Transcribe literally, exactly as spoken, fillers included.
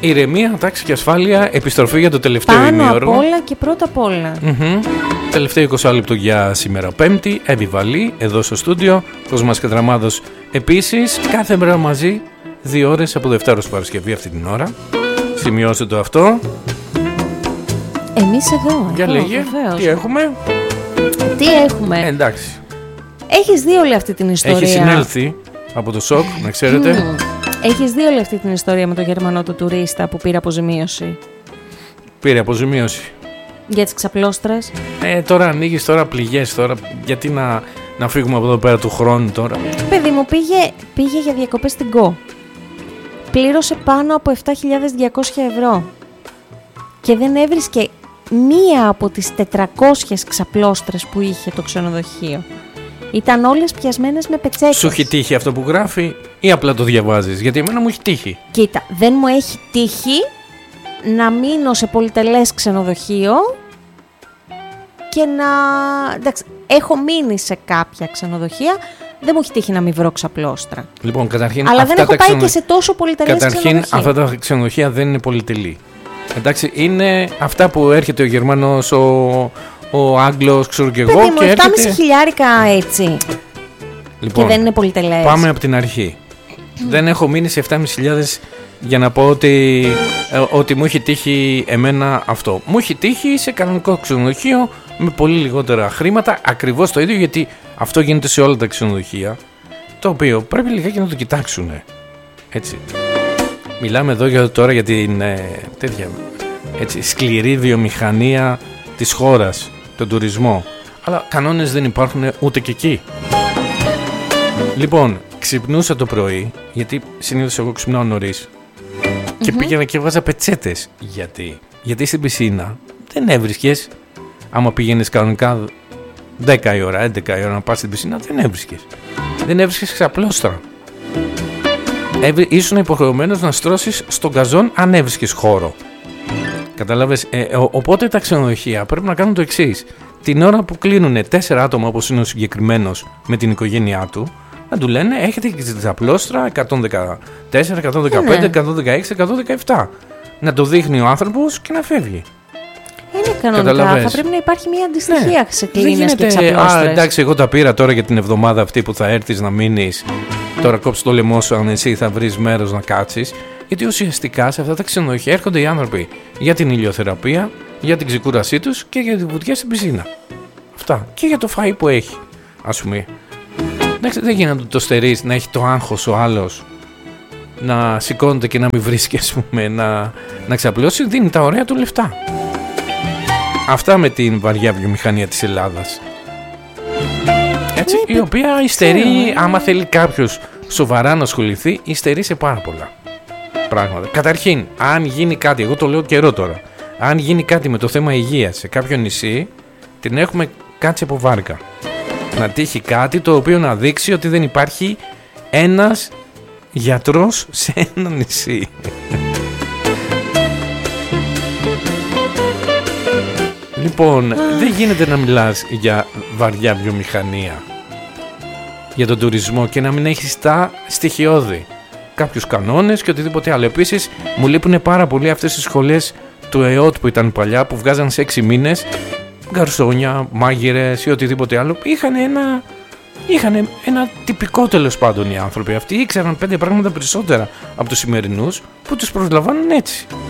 Ηρεμία, τάξη και ασφάλεια. Επιστροφή για το τελευταίο Πάνω ημίωρο. απ' όλα και πρώτα απ' όλα. Mm-hmm. Τελευταίο είκοσι λεπτό για σήμερα Πέμπτη. Εύη Βαλή εδώ στο στούντιο. Κοσμάς Κατραμάδος επίσης. Κάθε μέρα μαζί. Δύο ώρες από Δευτέρα ως Παρασκευή αυτή την ώρα. Σημειώστε το αυτό. Εμείς εδώ. Για εδώ, λέγε. βεβαίως. Τι έχουμε. Τι έχουμε. Ε, εντάξει. Έχεις δει όλη αυτή την ιστορία. Έχει συνέλθει από το σοκ, να ξέρετε. Mm. Έχεις δει όλη αυτή την ιστορία με τον Γερμανό του τουρίστα που πήρε αποζημίωση. Πήρε αποζημίωση. Για τις ξαπλώστρες. Ε, τώρα ανοίγεις τώρα πληγές τώρα. Γιατί να, να φύγουμε από εδώ πέρα του χρόνου τώρα. Παιδί μου πήγε, πήγε για διακοπές στην Go. Πλήρωσε πάνω από επτά χιλιάδες διακόσια ευρώ. Και δεν έβρισκε μία από τις τετρακόσιες ξαπλώστρες που είχε το ξενοδοχείο. Ήταν όλες πιασμένες με πετσέκες. Σου έχει τύχει αυτό που γράφει ή απλά το διαβάζεις? Γιατί εμένα μου έχει τύχει. Κοίτα, δεν μου έχει τύχει να μείνω σε πολυτελές ξενοδοχείο και να... Εντάξει, έχω μείνει σε κάποια ξενοδοχεία, δεν μου έχει τύχει να μην βρω ξαπλώστρα. Λοιπόν, καταρχήν, αλλά αυτά δεν έχω τα πάει ξενο... και σε τόσο πολυτελές καταρχήν, ξενοδοχεία. αυτά τα ξενοδοχεία δεν είναι πολυτελή. Εντάξει, είναι αυτά που έρχεται ο Γερμανός, ο, ο Άγγλος, ξέρω και εγώ. Παιδί μου, και επτά και μισό έρχεται... χιλιάρικα έτσι. Λοιπόν, και δεν είναι πολυτελές. Πάμε από την αρχή. Mm. Δεν έχω μείνει σε επτά χιλιάδες πεντακόσια για να πω ότι, ε, ότι μου έχει τύχει εμένα αυτό. Μου έχει τύχει σε κανονικό ξενοδοχείο με πολύ λιγότερα χρήματα, ακριβώς το ίδιο, γιατί αυτό γίνεται σε όλα τα ξενοδοχεία, το οποίο πρέπει λιγάκι να το κοιτάξουν. Έτσι. Μιλάμε εδώ για, τώρα για την ε, τέτοια, έτσι, σκληρή βιομηχανία της χώρας, τον τουρισμό. Αλλά κανόνες δεν υπάρχουν ούτε και εκεί. Λοιπόν, ξυπνούσα το πρωί, γιατί συνήθως εγώ ξυπνάω νωρίς, mm-hmm. και πήγαινα και βάζα πετσέτες. Γιατί? Γιατί στην πισίνα δεν έβρισκες, άμα πήγαινες κανονικά δέκα η ώρα, έντεκα η ώρα να πας στην πισίνα, δεν έβρισκες. Δεν έβρισκες ξαπλώστρα. Έβρι... Ήσουν υποχρεωμένος να στρώσεις στον καζόν αν έβρισκες χώρο. Καταλάβες, ε, ε, οπότε τα ξενοδοχεία πρέπει να κάνουν το εξής. Την ώρα που κλείνουν τέσσερα άτομα, όπως είναι ο συγκεκριμένος με την οικογένειά του, να του λένε έχετε και τις απλώστρα εκατόν δεκατέσσερα, εκατόν δεκαπέντε, ναι. εκατόν δεκαέξι, εκατόν δεκαεπτά. Να το δείχνει ο άνθρωπος και να φεύγει. Είναι κανονικά. Καταλαβες. Θα πρέπει να υπάρχει μια αντιστοιχεία, ναι, σε κλίνες γίνεται... και ξαπλώστρες. Α, εντάξει, εγώ τα πήρα τώρα για την εβδομάδα αυτή που θα έρθεις να μείνεις. Τώρα κόψει το λαιμό σου αν εσύ θα βρεις μέρος να κάτσεις. Γιατί ουσιαστικά σε αυτά τα ξενοδοχεία έρχονται οι άνθρωποι για την ηλιοθεραπεία, για την ξεκούρασή τους και για τη βουτιά στην πισίνα. Αυτά. Και για το φαΐ που έχει, ας πούμε. Εντάξει, δεν γίνεται να το στερείς, να έχει το άγχος ο άλλος, να σηκώνεται και να μην βρίσκει, ας πούμε, να, να ξαπλώσει. Δίνει τα ωραία του λεφτά. Αυτά με την βαριά βιομηχανία της Ελλάδας. Έτσι, η οποία υστερεί, άμα θέλει κάποιος σοβαρά να ασχοληθεί, υστερεί σε πάρα πολλά πράγματα. Καταρχήν, αν γίνει κάτι, εγώ το λέω καιρό τώρα, αν γίνει κάτι με το θέμα υγείας σε κάποιο νησί, την έχουμε κάτσει από βάρκα. Να τύχει κάτι το οποίο να δείξει ότι δεν υπάρχει ένας γιατρός σε ένα νησί. Λοιπόν, δεν γίνεται να μιλάς για βαριά βιομηχανία, για τον τουρισμό και να μην έχεις τα στοιχειώδη, κάποιους κανόνες και οτιδήποτε άλλο. Επίσης, μου λείπουν πάρα πολύ αυτές τις σχολές του ΕΟΤ που ήταν παλιά, που βγάζαν σε έξι μήνες γκαρσόνια, μάγειρες ή οτιδήποτε άλλο. Είχαν ένα, είχαν ένα τυπικό, τέλος πάντων, οι άνθρωποι αυτοί. Ήξεραν πέντε πράγματα περισσότερα από τους σημερινούς που τους προσλαμβάνουν έτσι.